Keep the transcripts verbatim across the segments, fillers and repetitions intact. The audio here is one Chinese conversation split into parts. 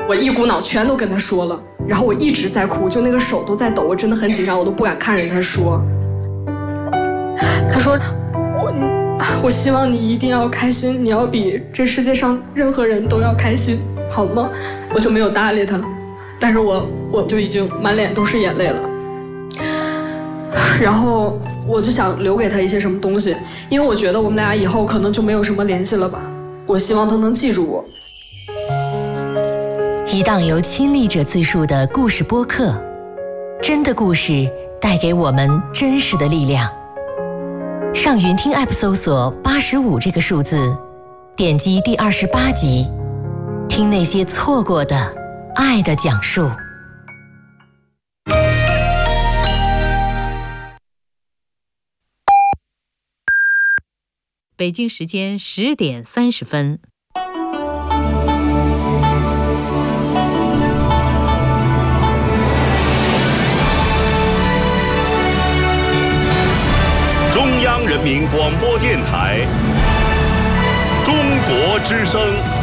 我一股脑全都跟他说了，然后我一直在哭，就那个手都在抖，我真的很紧张，我都不敢看着他说。他说我我希望你一定要开心，你要比这世界上任何人都要开心，好吗？我就没有搭理他，但是我我就已经满脸都是眼泪了。然后我就想留给他一些什么东西，因为我觉得我们俩以后可能就没有什么联系了吧。我希望他能记住我。 一档由亲历者自述的故事播客，真的故事带给我们真实的力量。上云听 App 搜索八十五这个数字，点击第二十八集，听那些错过的爱的讲述。 北京时间十点三十分。 中央人民广播电台中国之声。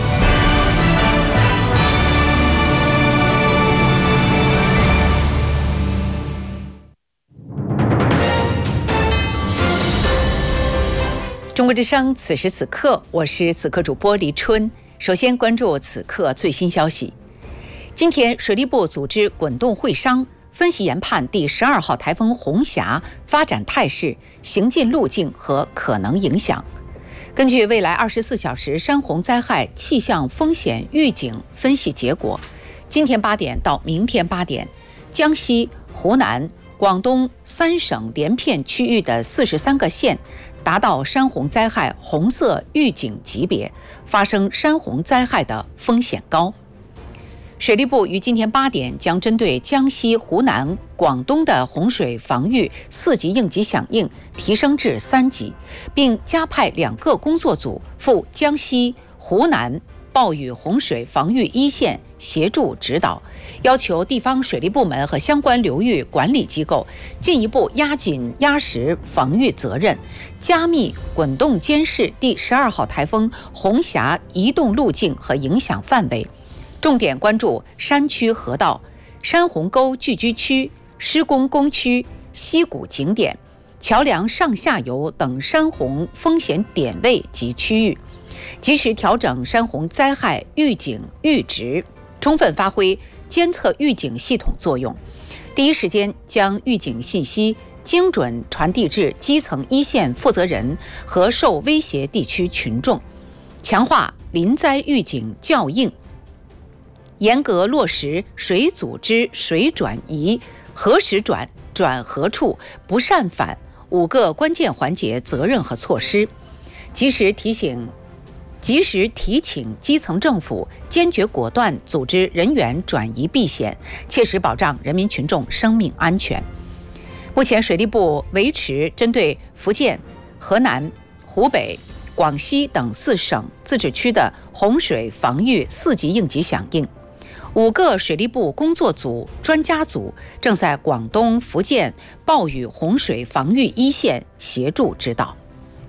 中国之声，此时此刻，我是此刻主播李春。首先关注此刻最新消息。今天，水利部组织滚动会商，分析研判第十二号台风红霞发展态势、行进路径和可能影响。根据未来二十四小时山洪灾害气象风险预警分析结果，今天八点到明天八点，江西、湖南、广东三省连片区域的四十三个县达到山洪灾害红色预警级别，发生山洪灾害的风险高。水利部于今天八点将针对江西、湖南、广东的洪水防御四级应急响应提升至三级，并加派两个工作组赴江西、湖南暴雨洪水防御一线协助指导，要求地方水利部门和相关流域管理机构进一步压紧压实防御责任，加密滚动监视第十二号台风红霞移动路径和影响范围，重点关注山区河道、山洪沟聚居区、施工工区、溪谷景点、桥梁上下游等山洪风险点位及区域，及时调整山洪灾害预警阈值，充分发挥监测预警系统作用，第一时间将预警信息精准传递至基层一线负责人和受威胁地区群众，强化临灾预警校应，严格落实水组织水转移、何时转、转何处、不擅返五个关键环节责任和措施，及时提醒及时提请基层政府坚决果断组织人员转移避险，切实保障人民群众生命安全。目前水利部维持针对福建、河南、湖北、广西等四省自治区的洪水防御四级应急响应，五个水利部工作组、专家组正在广东、福建暴雨洪水防御一线协助指导。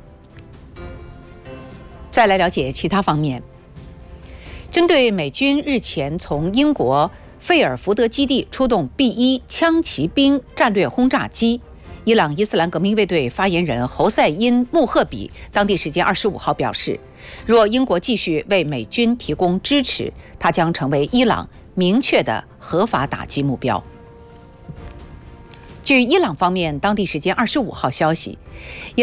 再来了解其他方面。针对美军日前从英国费尔福德基地出动 B 一 枪骑兵战略轰炸机，伊朗伊斯兰革命卫队发言人侯赛因·穆赫比当地时间二十五号表示，若英国继续为美军提供支持，它将成为伊朗明确的合法打击目标。据伊朗方面当地时间二十五号消息，